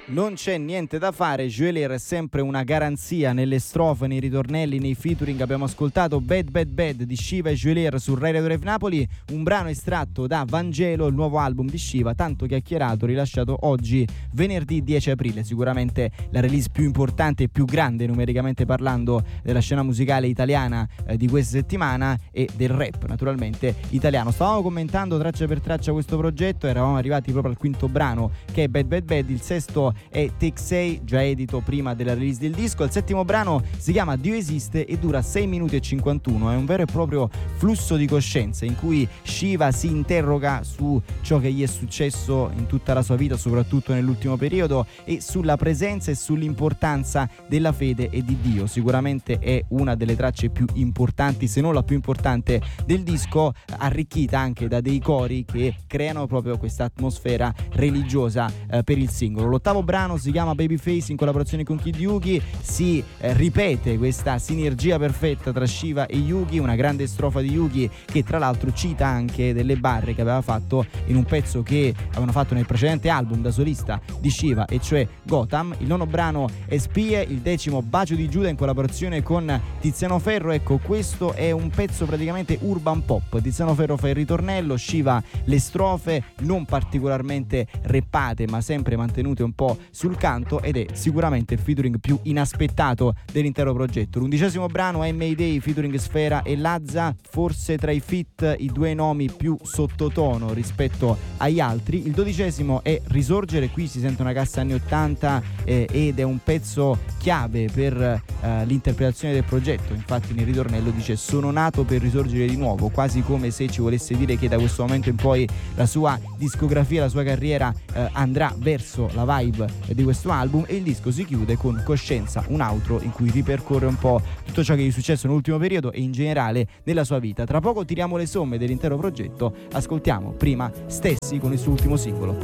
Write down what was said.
Non c'è niente da fare, Joelier è sempre una garanzia nelle strofe, nei ritornelli, nei featuring. Abbiamo ascoltato Bad Bad Bad di Shiva e Joelier su Rai Radio Rave Napoli, un brano estratto da Vangelo, il nuovo album di Shiva, tanto chiacchierato, rilasciato oggi venerdì 10 aprile, sicuramente la release più importante e più grande numericamente parlando della scena musicale italiana di questa settimana e del rap naturalmente italiano. Stavamo commentando traccia per traccia questo progetto, eravamo arrivati proprio al quinto brano che è Bad Bad Bad, il sesto è Take 6, già edito prima della release del disco. Il settimo brano si chiama Dio esiste e dura 6 minuti e 51, è un vero e proprio flusso di coscienza in cui Shiva si interroga su ciò che gli è successo in tutta la sua vita, soprattutto nell'ultimo periodo, e sulla presenza e sull'importanza della fede e di Dio. Sicuramente è una delle tracce più importanti, se non la più importante del disco, arricchita anche da dei cori che creano proprio questa atmosfera religiosa per il singolo. L'ottavo brano si chiama Babyface in collaborazione con Kid Yugi, si ripete questa sinergia perfetta tra Shiva e Yugi, una grande strofa di Yugi che tra l'altro cita anche delle barre che aveva fatto in un pezzo che avevano fatto nel precedente album da solista di Shiva, e cioè Gotham. Il nono brano è Spie, il decimo Bacio di Giuda in collaborazione con Tiziano Ferro. Ecco, questo è un pezzo praticamente urban pop, Tiziano Ferro fa il ritornello, Shiva le strofe non particolarmente reppate ma sempre mantenute un po' sul canto, ed è sicuramente il featuring più inaspettato dell'intero progetto. L'11° brano è Mayday featuring Sfera e Lazza, forse tra i feat i due nomi più sottotono rispetto agli altri. Il 12° è Risorgere, qui si sente una cassa anni 80 ed è un pezzo chiave per l'interpretazione del progetto. Infatti nel ritornello dice: sono nato per risorgere di nuovo, quasi come se ci volesse dire che da questo momento in poi la sua discografia, la sua carriera andrà verso la vibe di questo album. E il disco si chiude con Coscienza, un outro in cui ripercorre un po' tutto ciò che gli è successo nell'ultimo periodo e in generale nella sua vita. Tra poco tiriamo le somme dell'intero progetto, ascoltiamo prima Stessi con il suo ultimo singolo.